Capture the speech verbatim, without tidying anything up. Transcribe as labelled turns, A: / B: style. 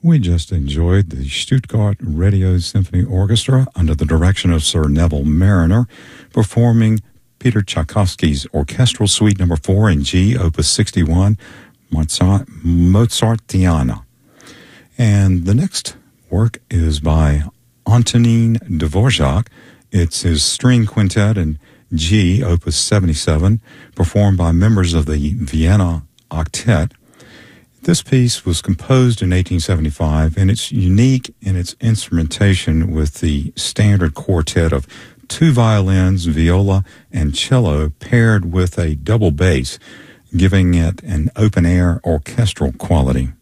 A: We just enjoyed the Stuttgart Radio Symphony Orchestra under the direction of Sir Neville Marriner performing Peter Tchaikovsky's Orchestral Suite Number four in G, Opus sixty-one, Mozart, Mozartiana. And the next work is by Antonin Dvorak. It's his string quintet in G, Opus seventy-seven, performed by members of the Vienna Octet. This piece was composed in eighteen seventy-five, and it's unique in its instrumentation with the standard quartet of two violins, viola, and cello paired with a double bass, giving it an open-air orchestral quality.